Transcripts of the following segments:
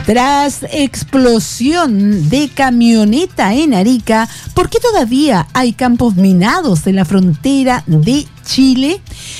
Tras explosión de camioneta en Arica, ¿por qué todavía hay campos minados en la frontera de Chile?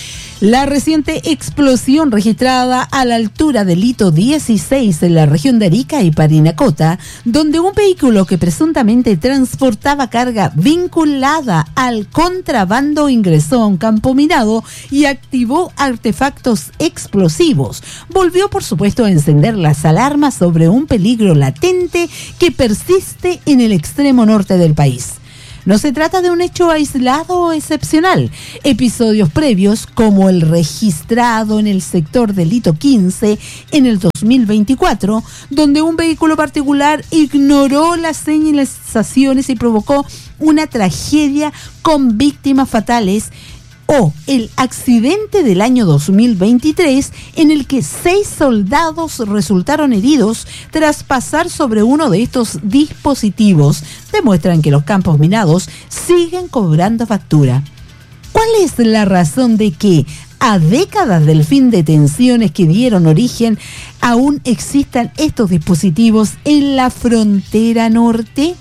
La reciente explosión registrada a la altura del hito 16 en la región de Arica y Parinacota, donde un vehículo que presuntamente transportaba carga vinculada al contrabando ingresó a un campo minado y activó artefactos explosivos, volvió por supuesto a encender las alarmas sobre un peligro latente que persiste en el extremo norte del país. No se trata de un hecho aislado o excepcional. Episodios previos, como el registrado en el sector del hito 15 en el 2024, donde un vehículo particular ignoró las señalizaciones y provocó una tragedia con víctimas fatales, o el accidente del año 2023 en el que 6 soldados resultaron heridos tras pasar sobre uno de estos dispositivos, demuestran que los campos minados siguen cobrando factura. ¿Cuál es la razón de que, a décadas del fin de tensiones que dieron origen, aún existan estos dispositivos en la frontera norte?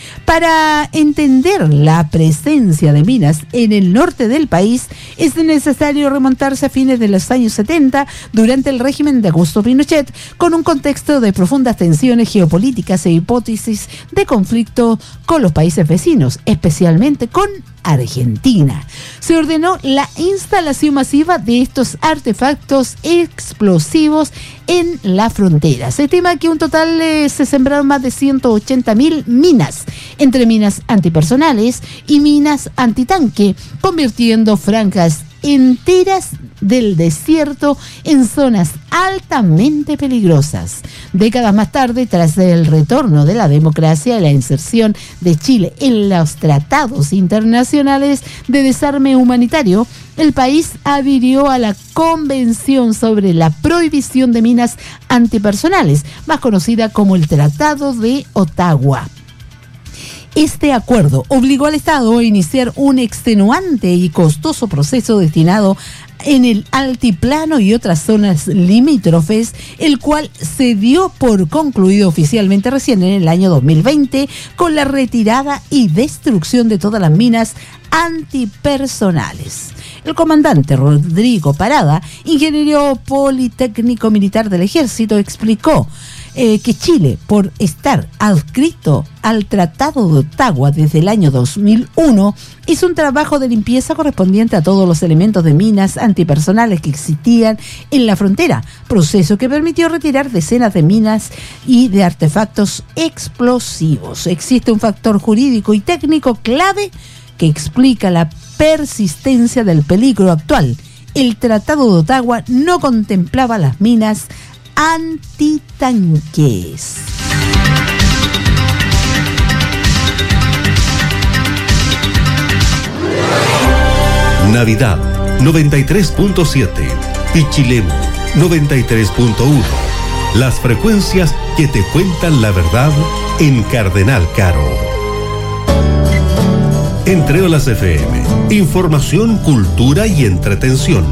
Para entender la presencia de minas en el norte del país, es necesario remontarse a fines de los años 70, durante el régimen de Augusto Pinochet, con un contexto de profundas tensiones geopolíticas e hipótesis de conflicto con los países vecinos, especialmente con Argentina. Se ordenó la instalación masiva de estos artefactos explosivos en la frontera. Se estima que un total se sembraron más de 180.000 minas, entre minas antipersonales y minas antitanque, convirtiendo franjas enteras del desierto en zonas altamente peligrosas. Décadas más tarde, tras el retorno de la democracia y la inserción de Chile en los tratados internacionales de desarme humanitario, el país adhirió a la Convención sobre la Prohibición de Minas Antipersonales, más conocida como el Tratado de Ottawa. Este acuerdo obligó al Estado a iniciar un extenuante y costoso proceso destinado en el altiplano y otras zonas limítrofes, el cual se dio por concluido oficialmente recién en el año 2020 con la retirada y destrucción de todas las minas antipersonales. El comandante Rodrigo Parada, ingeniero politécnico militar del Ejército, explicó que Chile, por estar adscrito al Tratado de Ottawa desde el año 2001, hizo un trabajo de limpieza correspondiente a todos los elementos de minas antipersonales que existían en la frontera, proceso que permitió retirar decenas de minas y de artefactos explosivos. Existe un factor jurídico y técnico clave que explica la persistencia del peligro actual. El Tratado de Ottawa no contemplaba las minas antitanques. Navidad 93.7, Pichilemu 93.1. Las frecuencias que te cuentan la verdad en Cardenal Caro. Entre Olas FM, información, cultura y entretención.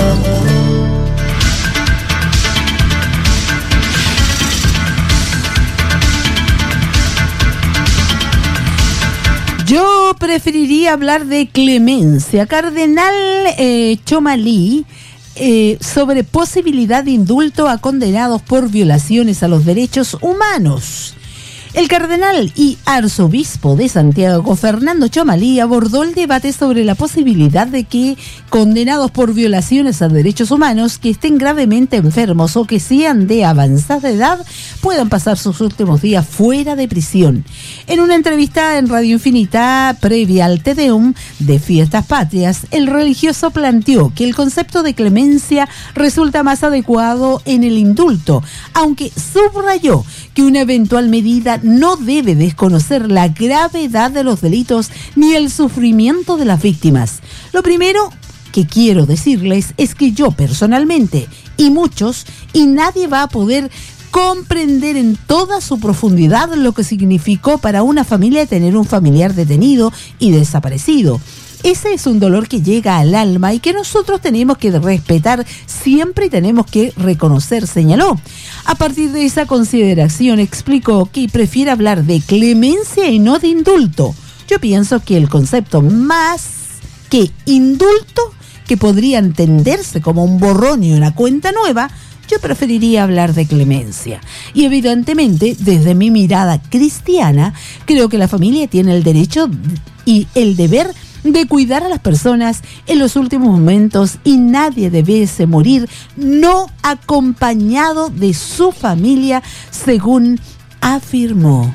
Yo preferiría hablar de clemencia. Cardenal Chomalí, sobre posibilidad de indulto a condenados por violaciones a los derechos humanos. El cardenal y arzobispo de Santiago, Fernando Chomalí, abordó el debate sobre la posibilidad de que condenados por violaciones a derechos humanos que estén gravemente enfermos o que sean de avanzada edad puedan pasar sus últimos días fuera de prisión. En una entrevista en Radio Infinita previa al Te Deum de Fiestas Patrias, el religioso planteó que el concepto de clemencia resulta más adecuado en el indulto, aunque subrayó que una eventual medida no debe desconocer la gravedad de los delitos ni el sufrimiento de las víctimas. Lo primero que quiero decirles es que yo personalmente, y muchos, y nadie va a poder comprender en toda su profundidad lo que significó para una familia tener un familiar detenido y desaparecido. Ese es un dolor que llega al alma y que nosotros tenemos que respetar siempre y tenemos que reconocer, señaló. A partir de esa consideración explicó que prefiere hablar de clemencia y no de indulto. Yo pienso que el concepto más que indulto, que podría entenderse como un borrón y una cuenta nueva, yo preferiría hablar de clemencia. Y evidentemente, desde mi mirada cristiana, creo que la familia tiene el derecho y el deber de cuidar a las personas en los últimos momentos y nadie debiese morir no acompañado de su familia, según afirmó.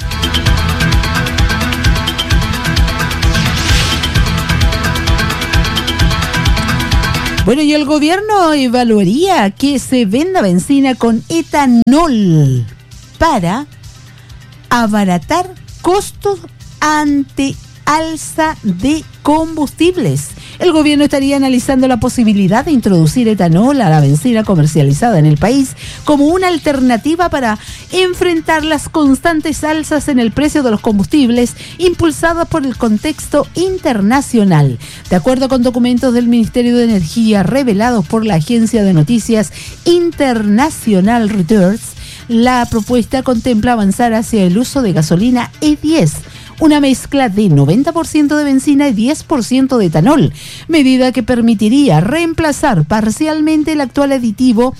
Bueno, y el gobierno evaluaría que se venda benzina con etanol para abaratar costos ante alza de combustibles. El gobierno estaría analizando la posibilidad de introducir etanol a la benzina comercializada en el país como una alternativa para enfrentar las constantes alzas en el precio de los combustibles impulsadas por el contexto internacional. De acuerdo con documentos del Ministerio de Energía revelados por la agencia de noticias internacional Reuters, la propuesta contempla avanzar hacia el uso de gasolina E10, una mezcla de 90% de benzina y 10% de etanol, medida que permitiría reemplazar parcialmente el actual aditivo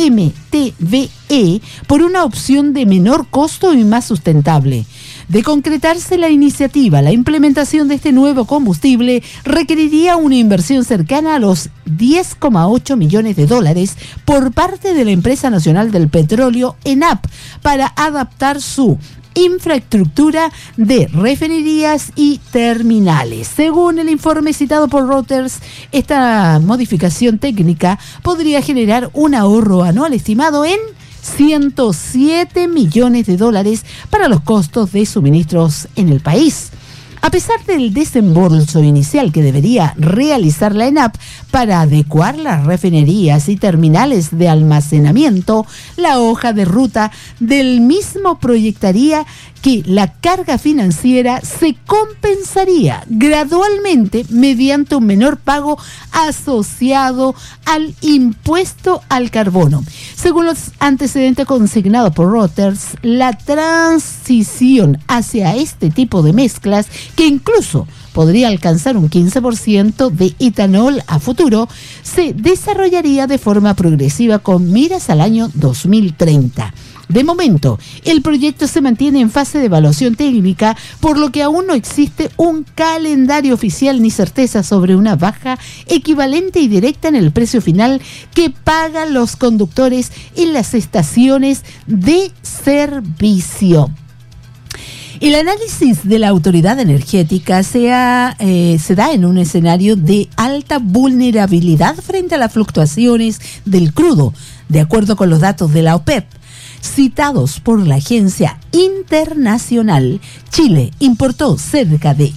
MTBE por una opción de menor costo y más sustentable. De concretarse la iniciativa, la implementación de este nuevo combustible requeriría una inversión cercana a los $10,8 millones por parte de la Empresa Nacional del Petróleo, ENAP, para adaptar su infraestructura de refinerías y terminales. Según el informe citado por Reuters, esta modificación técnica podría generar un ahorro anual estimado en $107 millones para los costos de suministros en el país. A pesar del desembolso inicial que debería realizar la ENAP para adecuar las refinerías y terminales de almacenamiento, la hoja de ruta del mismo proyectaría que la carga financiera se compensaría gradualmente mediante un menor pago asociado al impuesto al carbono. Según los antecedentes consignados por Reuters, la transición hacia este tipo de mezclas, que incluso podría alcanzar un 15% de etanol a futuro, se desarrollaría de forma progresiva con miras al año 2030. De momento, el proyecto se mantiene en fase de evaluación técnica, por lo que aún no existe un calendario oficial ni certeza sobre una baja equivalente y directa en el precio final que pagan los conductores en las estaciones de servicio. El análisis de la autoridad energética se da en un escenario de alta vulnerabilidad frente a las fluctuaciones del crudo, de acuerdo con los datos de la OPEP. Citados por la agencia internacional, Chile importó cerca de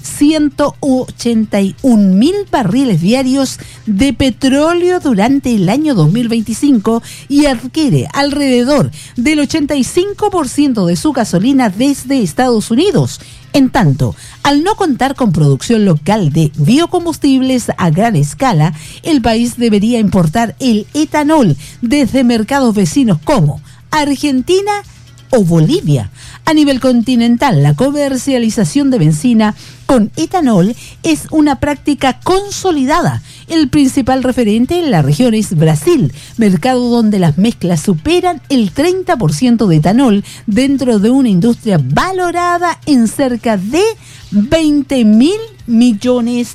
181.000 barriles diarios de petróleo durante el año 2025 y adquiere alrededor del 85% de su gasolina desde Estados Unidos. En tanto, al no contar con producción local de biocombustibles a gran escala, el país debería importar el etanol desde mercados vecinos como Argentina o Bolivia. A nivel continental, la comercialización de benzina con etanol es una práctica consolidada. El principal referente en la región es Brasil, mercado donde las mezclas superan el 30% de etanol dentro de una industria valorada en cerca de $20.000 millones.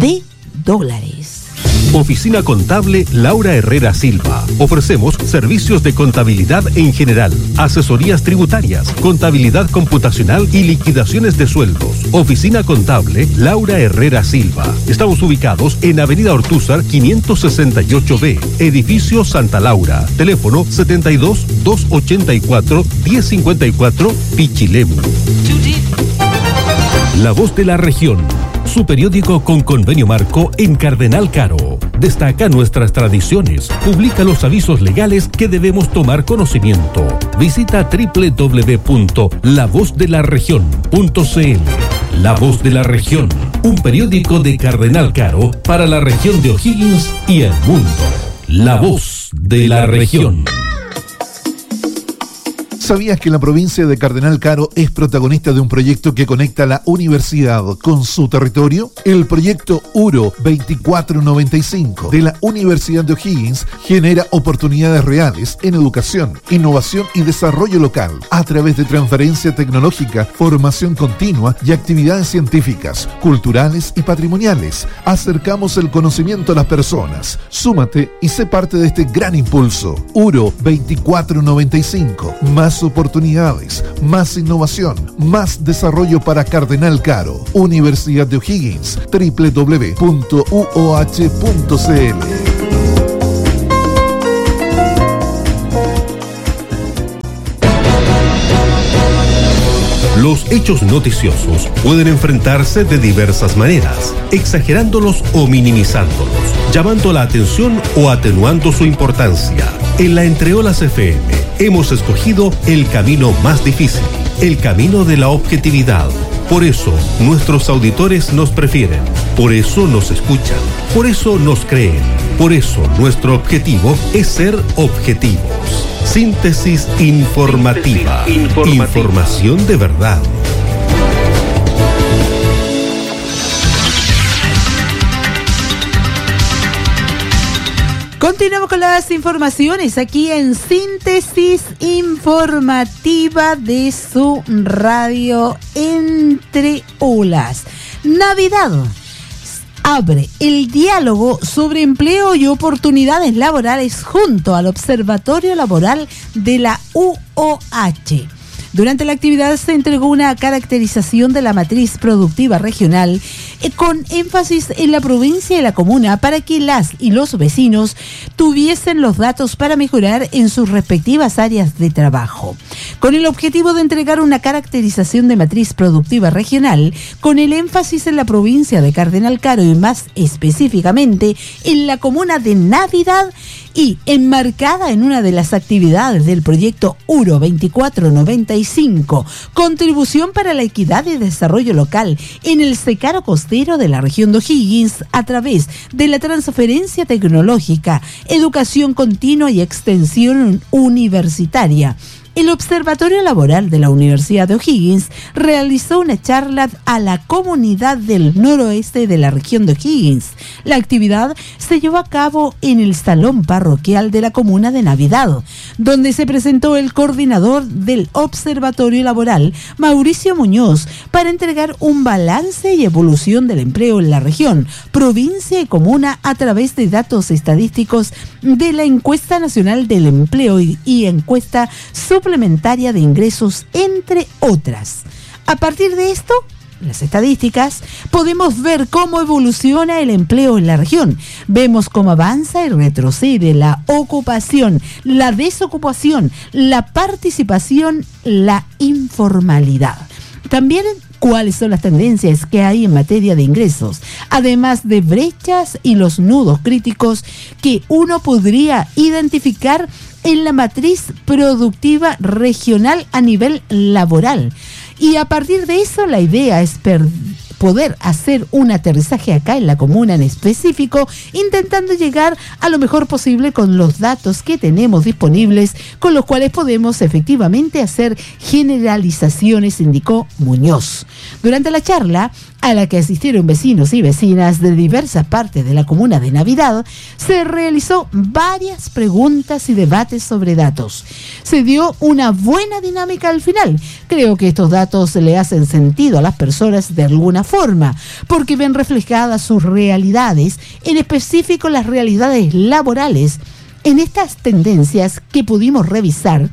Oficina Contable Laura Herrera Silva. Ofrecemos servicios de contabilidad en general, asesorías tributarias, contabilidad computacional y liquidaciones de sueldos. Oficina Contable Laura Herrera Silva. Estamos ubicados en Avenida Ortúzar 568B, Edificio Santa Laura. Teléfono 72-284-1054, Pichilemu. La Voz de la Región. Su periódico con convenio marco en Cardenal Caro. Destaca nuestras tradiciones, publica los avisos legales que debemos tomar conocimiento. Visita www.lavozdelarregion.cl. La Voz de la Región, un periódico de Cardenal Caro para la región de O'Higgins y el mundo. La Voz de la Región. ¿Sabías que la provincia de Cardenal Caro es protagonista de un proyecto que conecta la universidad con su territorio? El proyecto URO 2495 de la Universidad de O'Higgins genera oportunidades reales en educación, innovación y desarrollo local a través de transferencia tecnológica, formación continua y actividades científicas, culturales y patrimoniales. Acercamos el conocimiento a las personas. Súmate y sé parte de este gran impulso. URO 2495. Más oportunidades, más innovación, más desarrollo para Cardenal Caro. Universidad de O'Higgins, www.uoh.cl. Los hechos noticiosos pueden enfrentarse de diversas maneras, exagerándolos o minimizándolos, llamando la atención o atenuando su importancia. En la Entreolas FM hemos escogido el camino más difícil, el camino de la objetividad. Por eso nuestros auditores nos prefieren, por eso nos escuchan, por eso nos creen, por eso nuestro objetivo es ser objetivos. Síntesis informativa. Información de verdad. Continuamos con las informaciones aquí en Síntesis Informativa de su radio Entre Olas. Navidad abre el diálogo sobre empleo y oportunidades laborales junto al Observatorio Laboral de la UOH. Durante la actividad se entregó una caracterización de la matriz productiva regional con énfasis en la provincia y la comuna para que las y los vecinos tuviesen los datos para mejorar en sus respectivas áreas de trabajo. Con el objetivo de entregar una caracterización de matriz productiva regional con el énfasis en la provincia de Cardenal Caro y más específicamente en la comuna de Navidad y enmarcada en una de las actividades del proyecto URO 2495, contribución para la equidad y desarrollo local en el secano costero de la región de O'Higgins a través de la transferencia tecnológica, educación continua y extensión universitaria. El Observatorio Laboral de la Universidad de O'Higgins realizó una charla a la comunidad del noroeste de la región de O'Higgins. La actividad se llevó a cabo en el Salón Parroquial de la Comuna de Navidad, donde se presentó el coordinador del Observatorio Laboral, Mauricio Muñoz, para entregar un balance y evolución del empleo en la región, provincia y comuna a través de datos estadísticos de la Encuesta Nacional del Empleo y encuesta suplementaria de ingresos, entre otras. A partir de esto, las estadísticas, podemos ver cómo evoluciona el empleo en la región. Vemos cómo avanza y retrocede la ocupación, la desocupación, la participación, la informalidad. También cuáles son las tendencias que hay en materia de ingresos, además de brechas y los nudos críticos que uno podría identificar en la matriz productiva regional a nivel laboral. Y a partir de eso, la idea es poder hacer un aterrizaje acá en la comuna en específico, intentando llegar a lo mejor posible con los datos que tenemos disponibles, con los cuales podemos efectivamente hacer generalizaciones, indicó Muñoz. Durante la charla, a la que asistieron vecinos y vecinas de diversas partes de la comuna de Navidad, se realizó varias preguntas y debates sobre datos. Se dio una buena dinámica al final. Creo que estos datos le hacen sentido a las personas de alguna forma, porque ven reflejadas sus realidades, en específico las realidades laborales, en estas tendencias que pudimos revisar.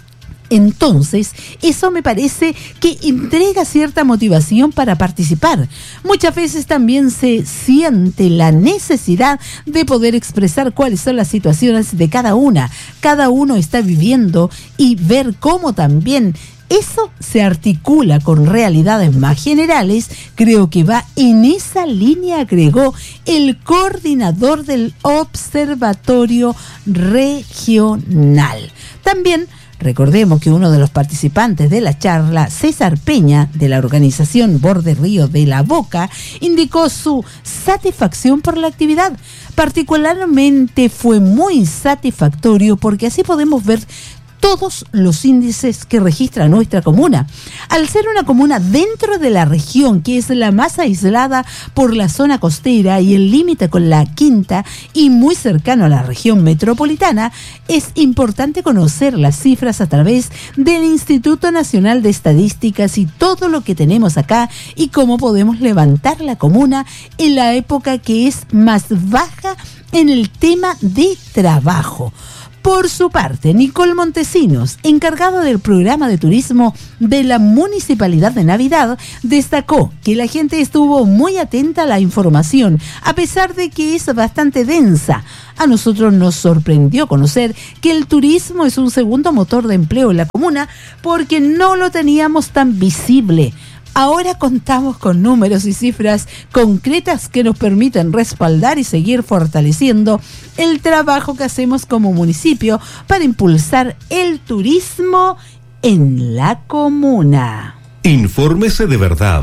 Entonces, eso me parece que entrega cierta motivación para participar. Muchas veces también se siente la necesidad de poder expresar cuáles son las situaciones de cada una. Cada uno está viviendo y ver cómo también eso se articula con realidades más generales. Creo que va en esa línea, agregó el coordinador del Observatorio Regional. También Recordemos que uno de los participantes de la charla, César Peña, de la organización Borde Río de la Boca, indicó su satisfacción por la actividad. Particularmente fue muy satisfactorio porque así podemos ver todos los índices que registra nuestra comuna. Al ser una comuna dentro de la región, que es la más aislada por la zona costera y el límite con la Quinta y muy cercano a la región metropolitana, es importante conocer las cifras a través del Instituto Nacional de Estadísticas y todo lo que tenemos acá y cómo podemos levantar la comuna en la época que es más baja en el tema de trabajo. Por su parte, Nicole Montesinos, encargada del programa de turismo de la Municipalidad de Navidad, destacó que la gente estuvo muy atenta a la información, a pesar de que es bastante densa. A nosotros nos sorprendió conocer que el turismo es un segundo motor de empleo en la comuna porque no lo teníamos tan visible. Ahora contamos con números y cifras concretas que nos permiten respaldar y seguir fortaleciendo el trabajo que hacemos como municipio para impulsar el turismo en la comuna. Infórmese de verdad.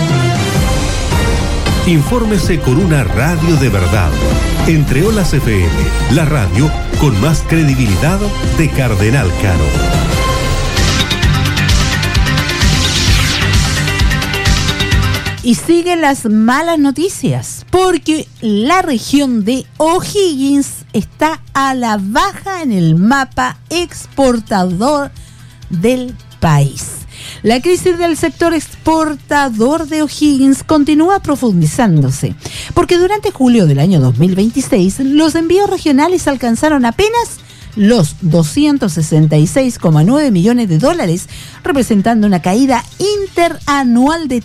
Infórmese con una radio de verdad. Entre Olas FM, la radio con más credibilidad de Cardenal Caro. Y siguen las malas noticias, porque la región de O'Higgins está a la baja en el mapa exportador del país. La crisis del sector exportador de O'Higgins continúa profundizándose, porque durante julio del año 2026 los envíos regionales alcanzaron apenas los 266,9 millones de dólares, representando una caída interanual de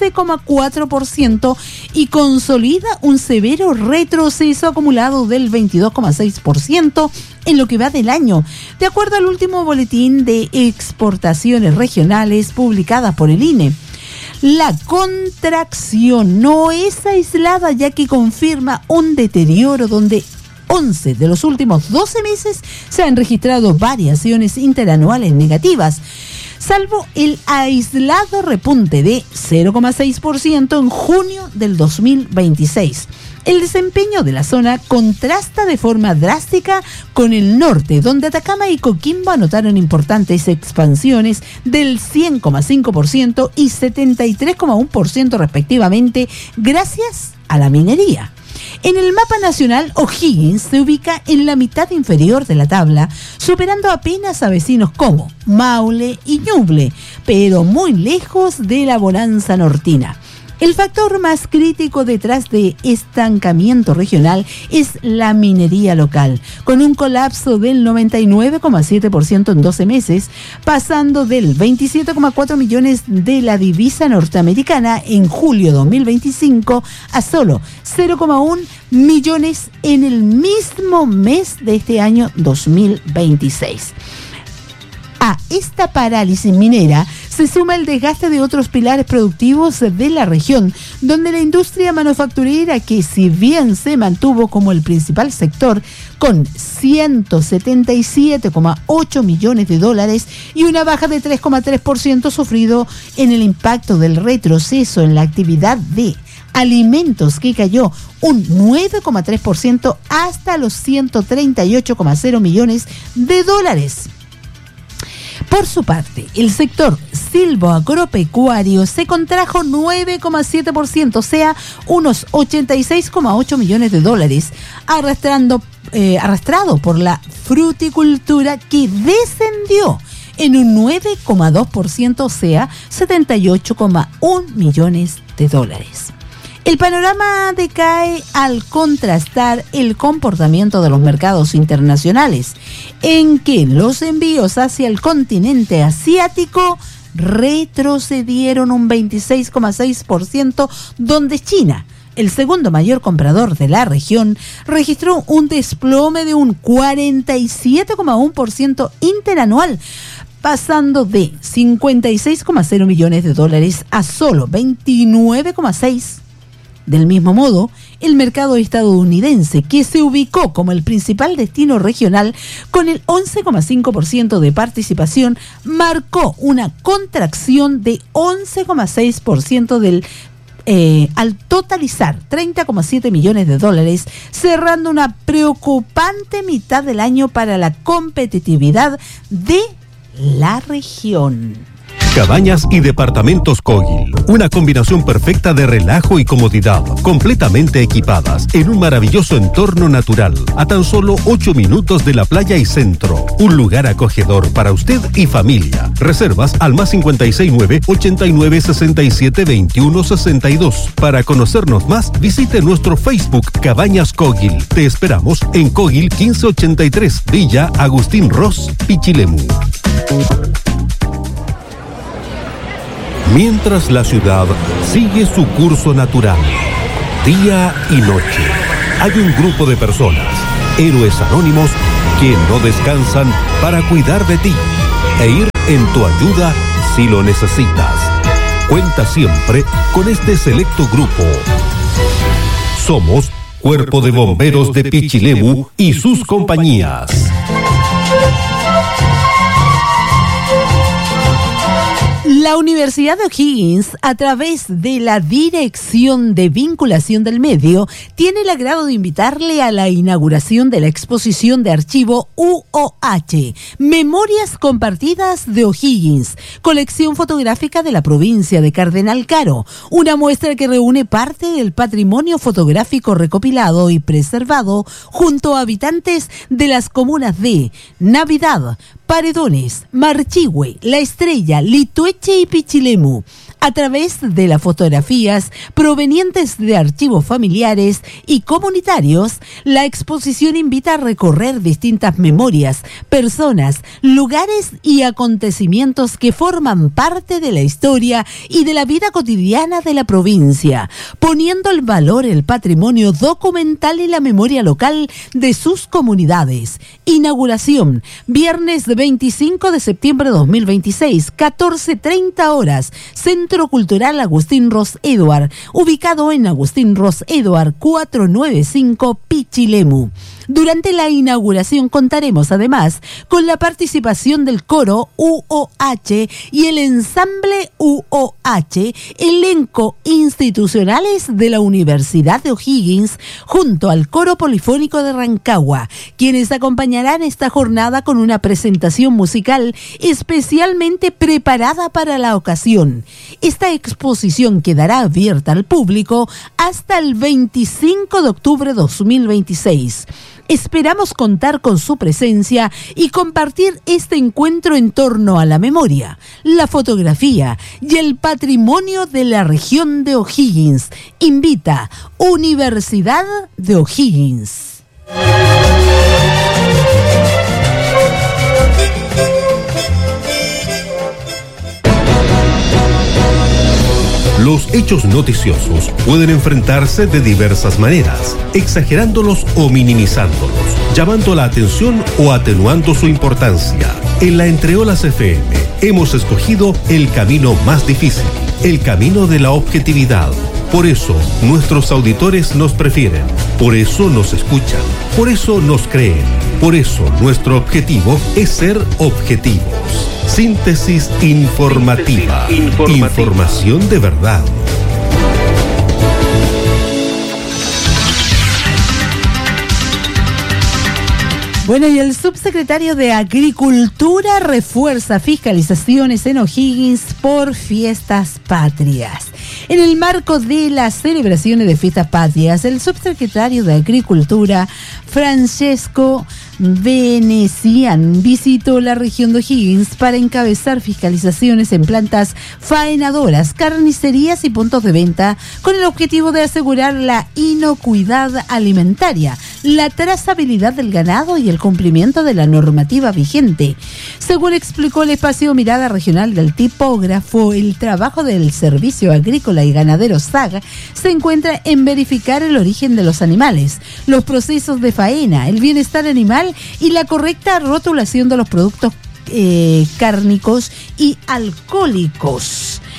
13,4% y consolida un severo retroceso acumulado del 22,6% en lo que va del año, de acuerdo al último boletín de exportaciones regionales publicada por el INE. La contracción no es aislada, ya que confirma un deterioro donde 11 de los últimos 12 meses se han registrado variaciones interanuales negativas, salvo el aislado repunte de 0,6% en junio del 2026. El desempeño de la zona contrasta de forma drástica con el norte, donde Atacama y Coquimbo anotaron importantes expansiones del 100,5% y 73,1% respectivamente, gracias a la minería. En el mapa nacional, O'Higgins se ubica en la mitad inferior de la tabla, superando apenas a vecinos como Maule y Ñuble, pero muy lejos de la bonanza nortina. El factor más crítico detrás de estancamiento regional es la minería local, con un colapso del 99,7% en 12 meses, pasando del 27,4 millones de la divisa norteamericana en julio 2025 a solo 0,1 millones en el mismo mes de este año 2026. A esta parálisis minera se suma el desgaste de otros pilares productivos de la región, donde la industria manufacturera, que si bien se mantuvo como el principal sector con 177,8 millones de dólares y una baja de 3,3% sufrido en el impacto del retroceso en la actividad de alimentos, que cayó un 9,3% hasta los 138,0 millones de dólares. Por su parte, el sector silvoagropecuario se contrajo 9,7%, o sea, unos 86,8 millones de dólares, arrastrado por la fruticultura, que descendió en un 9,2%, o sea, 78,1 millones de dólares. El panorama decae al contrastar el comportamiento de los mercados internacionales, en que los envíos hacia el continente asiático retrocedieron un 26,6%, donde China, el segundo mayor comprador de la región, registró un desplome de un 47,1% interanual, pasando de 56,0 millones de dólares a solo 29,6 Del mismo modo, el mercado estadounidense, que se ubicó como el principal destino regional con el 11,5% de participación, marcó una contracción de 11,6% al totalizar 30,7 millones de dólares, cerrando una preocupante mitad del año para la competitividad de la región. Cabañas y departamentos Kogil, una combinación perfecta de relajo y comodidad, completamente equipadas en un maravilloso entorno natural, a tan solo 8 minutos de la playa y centro. Un lugar acogedor para usted y familia. Reservas al más 569-8967-2162. Para conocernos más, visite nuestro Facebook Cabañas Kogil. Te esperamos en Kogil 1583, Villa Agustín Ross, Pichilemu. Mientras la ciudad sigue su curso natural, día y noche, hay un grupo de personas, héroes anónimos, que no descansan para cuidar de ti e ir en tu ayuda si lo necesitas. Cuenta siempre con este selecto grupo. Somos Cuerpo de Bomberos de Pichilemu y sus compañías. La Universidad de O'Higgins, a través de la Dirección de Vinculación del Medio, tiene el agrado de invitarle a la inauguración de la exposición de archivo UOH, Memorias Compartidas de O'Higgins, colección fotográfica de la provincia de Cardenal Caro, una muestra que reúne parte del patrimonio fotográfico recopilado y preservado junto a habitantes de las comunas de Navidad, Paredones, Marchihue, La Estrella, Litueche y Pichilemu. A través de las fotografías provenientes de archivos familiares y comunitarios, la exposición invita a recorrer distintas memorias, personas, lugares y acontecimientos que forman parte de la historia y de la vida cotidiana de la provincia, poniendo en valor el patrimonio documental y la memoria local de sus comunidades. Inauguración, viernes 25 de septiembre de 2026, 14:30 horas, Centro Cultural Agustín Ross Eduard, ubicado en Agustín Ross Eduard 495 Pichilemu. Durante la inauguración contaremos además con la participación del coro UOH y el ensamble UOH, elenco institucionales de la Universidad de O'Higgins, junto al coro polifónico de Rancagua, quienes acompañarán esta jornada con una presentación musical especialmente preparada para la ocasión. Esta exposición quedará abierta al público hasta el 25 de octubre de 2026. Esperamos contar con su presencia y compartir este encuentro en torno a la memoria, la fotografía y el patrimonio de la región de O'Higgins. Invita Universidad de O'Higgins. Los hechos noticiosos pueden enfrentarse de diversas maneras, exagerándolos o minimizándolos, llamando la atención o atenuando su importancia. En la Entre Olas FM hemos escogido el camino más difícil, el camino de la objetividad. Por eso nuestros auditores nos prefieren, por eso nos escuchan, por eso nos creen, por eso nuestro objetivo es ser objetivos. Síntesis informativa. Información de verdad. Bueno, y el subsecretario de Agricultura refuerza fiscalizaciones en O'Higgins por fiestas patrias. En el marco de las celebraciones de fiestas patrias, el subsecretario de Agricultura, Francesco Venecian, visitó la región de O'Higgins para encabezar fiscalizaciones en plantas faenadoras, carnicerías y puntos de venta, con el objetivo de asegurar la inocuidad alimentaria, la trazabilidad del ganado y el cumplimiento de la normativa vigente. Según explicó el espacio Mirada Regional del Tipógrafo, el trabajo del Servicio Agrícola y Ganadero SAG se encuentra en verificar el origen de los animales, los procesos de faena, el bienestar animal y la correcta rotulación de los productos cárnicos y alcohólicos.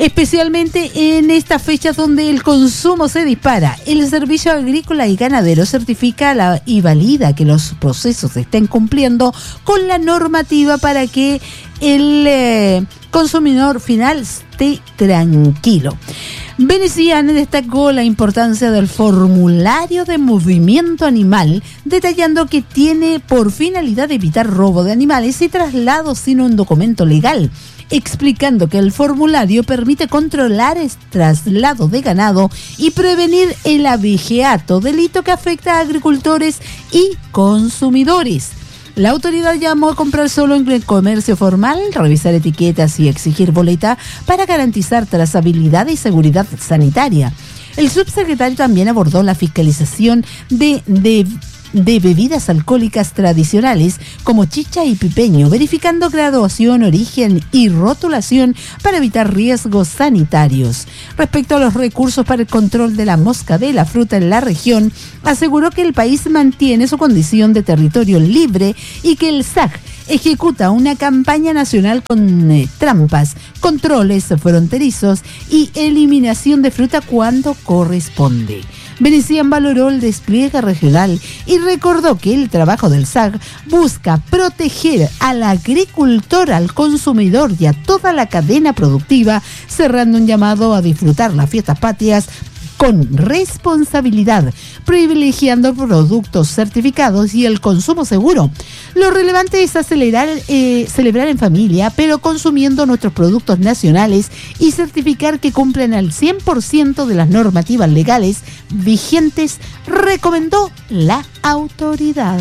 especialmente en estas fechas donde el consumo se dispara. El Servicio Agrícola y Ganadero certifica y valida que los procesos se estén cumpliendo con la normativa para que el consumidor final esté tranquilo. Veneciana destacó la importancia del formulario de movimiento animal, detallando que tiene por finalidad evitar robo de animales y traslados sin un documento legal, explicando que el formulario permite controlar el traslado de ganado y prevenir el abigeato, delito que afecta a agricultores y consumidores. La autoridad llamó a comprar solo en el comercio formal, revisar etiquetas y exigir boleta para garantizar trazabilidad y seguridad sanitaria. El subsecretario también abordó la fiscalización de bebidas alcohólicas tradicionales como chicha y pipeño, verificando graduación, origen y rotulación para evitar riesgos sanitarios. Respecto a los recursos para el control de la mosca de la fruta en la región, aseguró que el país mantiene su condición de territorio libre y que el SAC ejecuta una campaña nacional con trampas, controles fronterizos y eliminación de fruta cuando corresponde. Venecian valoró el despliegue regional y recordó que el trabajo del SAC busca proteger al agricultor, al consumidor y a toda la cadena productiva, cerrando un llamado a disfrutar las fiestas patrias con responsabilidad, privilegiando productos certificados y el consumo seguro. Lo relevante es celebrar en familia, pero consumiendo nuestros productos nacionales y certificar que cumplen al 100% de las normativas legales vigentes, recomendó la autoridad.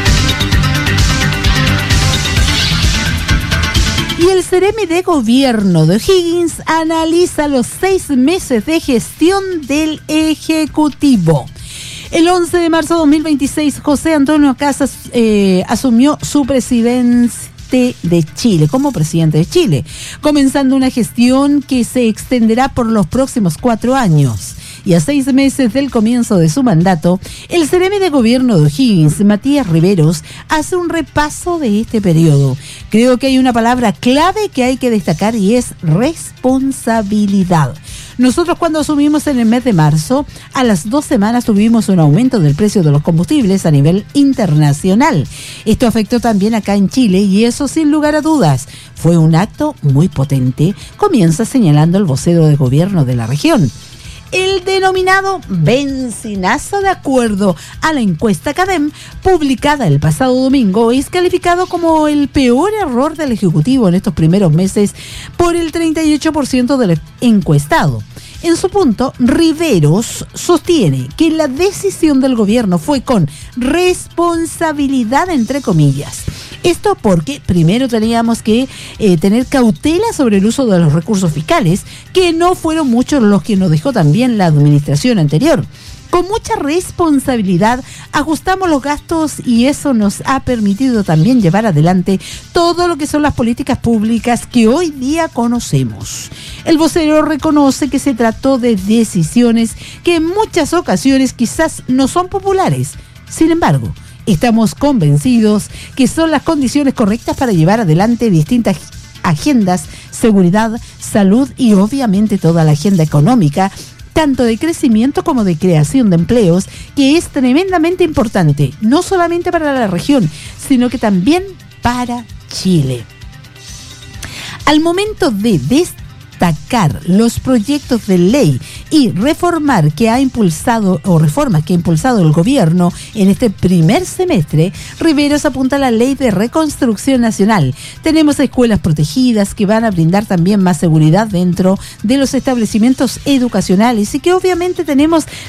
Y el Ceremi de Gobierno de O'Higgins analiza los 6 meses de gestión del Ejecutivo. El 11 de marzo de 2026, José Antonio Casas asumió su presidencia de Chile, como presidente de Chile, comenzando una gestión que se extenderá por los próximos 4 años. Y a 6 meses del comienzo de su mandato, el Ceremi de Gobierno de O'Higgins, Matías Riveros, hace un repaso de este periodo. Creo que hay una palabra clave que hay que destacar y es responsabilidad. Nosotros cuando asumimos en el mes de marzo, a las 2 semanas tuvimos un aumento del precio de los combustibles a nivel internacional. Esto afectó también acá en Chile y eso sin lugar a dudas fue un acto muy potente, comienza señalando el vocero de gobierno de la región. El denominado benzinazo, de acuerdo a la encuesta CADEM publicada el pasado domingo, es calificado como el peor error del Ejecutivo en estos primeros meses por el 38% del encuestado. En su punto, Riveros sostiene que la decisión del gobierno fue con responsabilidad, entre comillas. Esto porque primero teníamos que tener cautela sobre el uso de los recursos fiscales, que no fueron muchos los que nos dejó también la administración anterior. Con mucha responsabilidad ajustamos los gastos y eso nos ha permitido también llevar adelante todo lo que son las políticas públicas que hoy día conocemos. El vocero reconoce que se trató de decisiones que en muchas ocasiones quizás no son populares. Sin embargo, estamos convencidos que son las condiciones correctas para llevar adelante distintas agendas, seguridad, salud y obviamente toda la agenda económica, tanto de crecimiento como de creación de empleos, que es tremendamente importante, no solamente para la región, sino que también para Chile. Al momento de destacar los proyectos de ley y reformas que ha impulsado el gobierno en este primer semestre, Riveros apunta a la ley de reconstrucción nacional. Tenemos escuelas protegidas que van a brindar también más seguridad dentro de los establecimientos educacionales y que obviamente tenemos